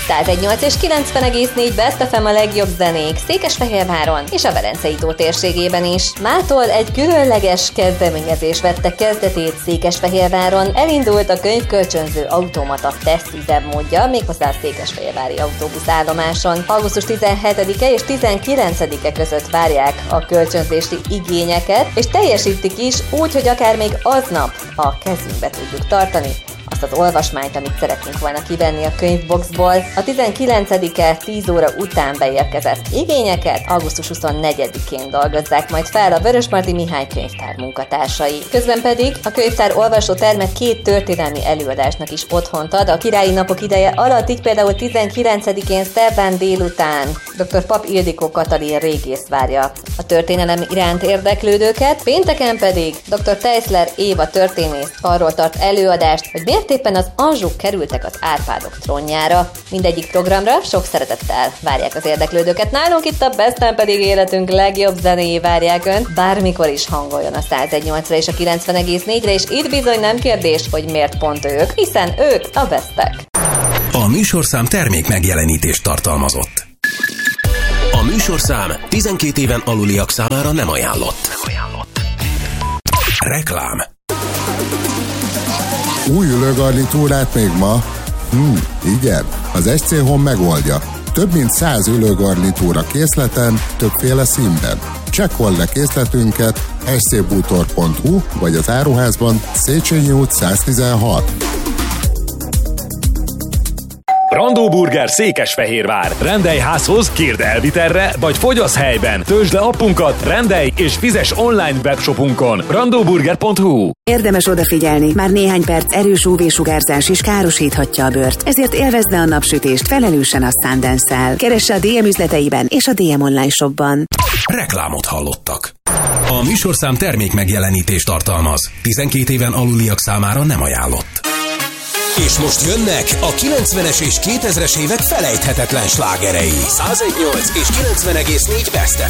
101.8 és 90,4 Best FM a legjobb zenék Székesfehérváron és a Velencei tó térségében is. Mától egy különleges kezdeményezés vette kezdetét Székesfehérváron. Elindult a könyvkölcsönző automata tesztüzemmódja, méghozzá a székesfehérvári autóbuszállomáson. Augusztus 17-e és 19-e között várják a kölcsönzési igényeket, és teljesítik is úgy, hogy akár még aznap a kezünkbe tudjuk tartani azt az olvasmányt, amit szeretnénk volna kivenni a könyvboxból. A 19-e 10 óra után beérkezett igényeket augusztus 24-én dolgozzák majd fel a Vörösmarty Mihály könyvtár munkatársai. Közben pedig a könyvtár olvasóterme 2 történelmi előadásnak is otthont ad a királyi napok ideje alatt, így például 19-én szerdán délután dr. Pap Ildikó Katalin régész várja a történelem iránt érdeklődőket, pénteken pedig dr. Teisler Éva történész arról tart előadást, hogy miért éppen az Anjouk kerültek az Árpádok trónjára. Mindegyik programra sok szeretettel várják az érdeklődőket. Nálunk itt a Besten pedig életünk legjobb zenéjé várják Önt. Bármikor is hangoljon a 101.8-ra és a 90,4-re, és itt bizony nem kérdés, hogy miért pont ők, hiszen ők a Bestek. A műsorszám termék megjelenítést tartalmazott. A műsorszám 12 éven aluliak számára nem ajánlott. Reklám. Új ülőgarnitúrát még ma? Igen, az SC Home megoldja. Több mint 100 ülőgarnitúra készleten, többféle színben. Csekkold le készletünket scbútor.hu vagy az áruházban Széchenyi út 116. Brandó Burger Székesfehérvár. Rendelj házhoz, kérd elvitelre, vagy fogyasz helyben. Töltsd le appunkat, rendelj és fizes online webshopunkon. brandóburger.hu. Érdemes odafigyelni, már néhány perc erős UV-sugárzás is károsíthatja a bőrt. Ezért élvezze a napsütést felelősen a Sundance-szel. Keresse a DM üzleteiben és a DM online shopban. Reklámot hallottak. A műsorszám termék megjelenítést tartalmaz. 12 éven aluliak számára nem ajánlott. És most jönnek a 90-es és 2000-es évek felejthetetlen slágerei. 101.8 és 90,4 Best